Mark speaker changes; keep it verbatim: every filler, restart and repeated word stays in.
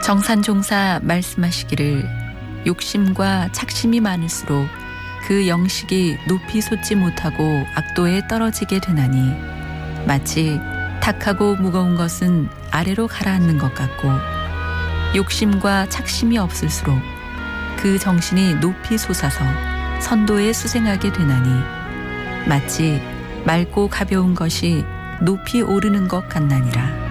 Speaker 1: 정산종사 말씀하시기를 욕심과 착심이 많을수록 그 영식이 높이 솟지 못하고 악도에 떨어지게 되나니 마치 탁하고 무거운 것은 아래로 가라앉는 것 같고 욕심과 착심이 없을수록 그 정신이 높이 솟아서 선도에 수생하게 되나니 마치 맑고 가벼운 것이 높이 오르는 것 같나니라.